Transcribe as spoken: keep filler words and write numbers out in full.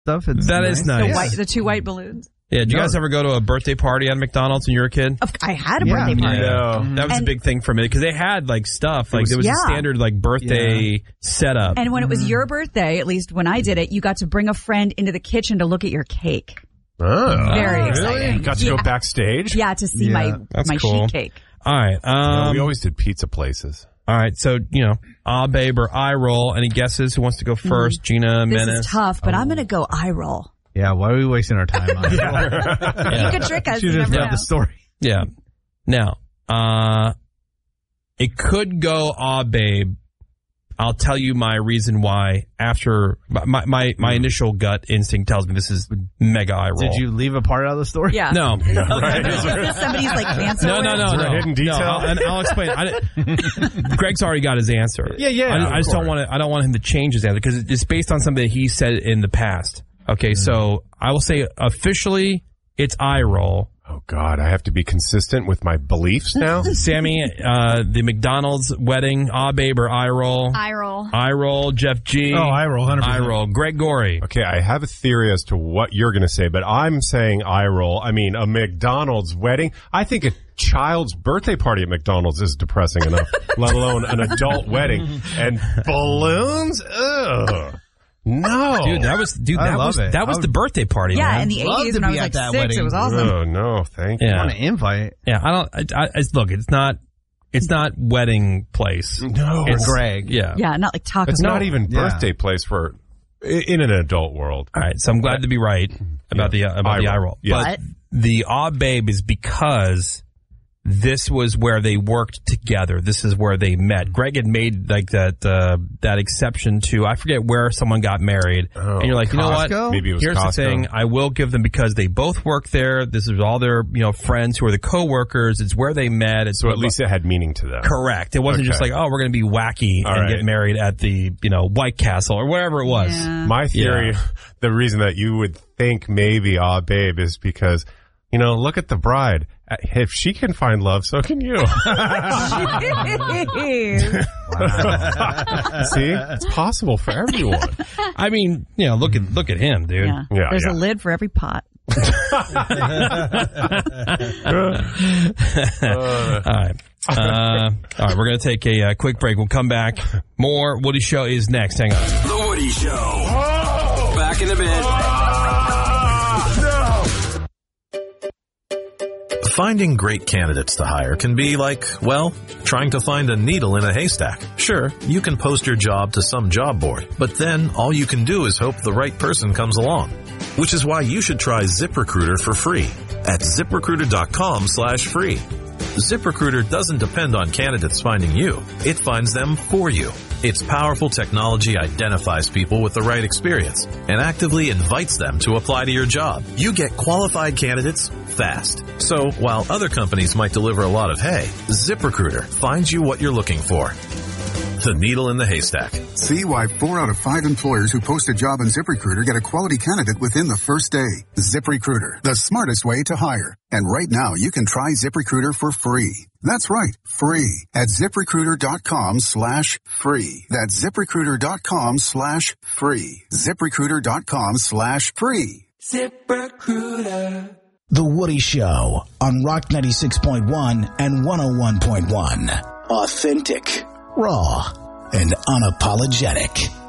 stuff. It's that nice. is nice. The, white, the two white balloons. Yeah, did you No. guys ever go to a birthday party at McDonald's when you were a kid? I had a Yeah. birthday party. Yeah, Mm-hmm. that was And- a big thing for me because they had like stuff like there was Yeah. a standard like birthday setup. And when it was your birthday, at least when I did it, you got to bring a friend into the kitchen to look at your cake. Oh, Very really? exciting. Got to Yeah. go backstage? Yeah, to see Yeah. my That's my cool. sheet cake. All right, um, No, we always did pizza places. all right. So you know, ah, babe or eye roll. Any guesses? Who wants to go first? Gina, This Menace. is tough, but I'm going to go eye roll. Yeah, why are we wasting our time on it? You could trick us. Should You have never read know. the story. Yeah. Now, uh, it could go, ah, babe. I'll tell you my reason why after my, my, my initial gut instinct tells me this is mega eye roll. Did you leave a part out of the story? Yeah. No. Right. Is this somebody's like cancer? No, no, with? no, Is there no. a hidden detail? No, I'll, and I'll explain. I didn't- Greg's already got his answer. Yeah, yeah, I, of I just don't course. want to. I don't want him to change his answer because it's based on something that he said in the past. Okay, so I will say officially it's eye roll. Oh, God, I have to be consistent with my beliefs now? Sammy, uh, the McDonald's wedding, ah, babe or eye roll? Eye roll. Eye roll. Jeff G. Oh, eye roll, one hundred percent. Eye roll. Greg Gorey. Okay, I have a theory as to what you're going to say, but I'm saying eye roll. I mean, a McDonald's wedding. I think a child's birthday party at McDonald's is depressing enough, let alone an adult wedding. And balloons? Ugh. No. Dude, that was dude. I That love was it. that was I the would- birthday party. Yeah, man. in the Love eighties to when I be was at like that six, wedding. it was awesome. Oh, no, thank you. Yeah. I want to invite. Yeah, I don't. I, I, look, it's not. It's not wedding place. No. It's Greg. Yeah. Yeah, not like Taco It's Bell. not even Yeah. birthday place for in an adult world. All right. So I'm glad to be right about the uh, about Eye the eye roll. roll. Yeah. But the ah babe is because this was where they worked together. This is where they met. Greg had made like that uh, that exception to I forget where someone got married, Oh, and you're like, you know what? Costco? Maybe it was Here's Costco. the thing. I will give them because they both work there. This is all their you know friends who are the coworkers. It's where they met. It's So at least it had meaning to them. correct. It wasn't just Okay. like, oh, we're going to be wacky All and right. get married at the you know White Castle or wherever it was. Yeah. My theory, Yeah. the reason that you would think maybe, ah, babe, is because, you know, look at the bride. If she can find love, so can you. See? It's possible for everyone. I mean, you know, look at look at him, dude. yeah. Yeah, There's yeah. a lid for every pot. All right. Uh, all right, we're going to take a uh, quick break. We'll come back. More Woody Show is next. Hang on. The Woody Show. Back in a bit. Finding great candidates to hire can be like, well, trying to find a needle in a haystack. Sure, you can post your job to some job board, but then all you can do is hope the right person comes along. Which is why you should try ZipRecruiter for free at ZipRecruiter.com slash free. ZipRecruiter doesn't depend on candidates finding you. It finds them for you. Its powerful technology identifies people with the right experience and actively invites them to apply to your job. You get qualified candidates fast. So while other companies might deliver a lot of hay, ZipRecruiter finds you what you're looking for. The needle in the haystack. See why four out of five employers who post a job on ZipRecruiter get a quality candidate within the first day. ZipRecruiter, the smartest way to hire. And right now, you can try ZipRecruiter for free. That's right, free at ZipRecruiter.com slash free. That's ZipRecruiter.com slash free. ZipRecruiter.com slash free. ZipRecruiter. The Woody Show on Rock ninety-six point one and one oh one point one. Authentic, raw, and unapologetic.